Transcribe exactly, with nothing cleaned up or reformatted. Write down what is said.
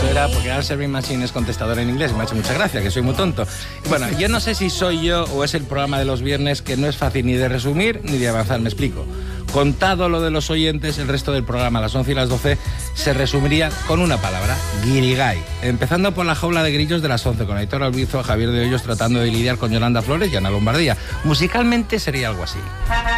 Eso era porque Answering Machine es contestador en inglés y me ha hecho mucha gracia, que soy muy tonto. Bueno, yo no sé si soy yo o es el programa de los viernes que no es fácil ni de resumir ni de avanzar, me explico. Contado lo de los oyentes, el resto del programa a las once y las doce se resumiría con una palabra, guirigay. Empezando por la jaula de grillos de las once, con Aitor Albizo, Javier de Hoyos tratando de lidiar con Yolanda Flores y Ana Lombardía. Musicalmente sería algo así.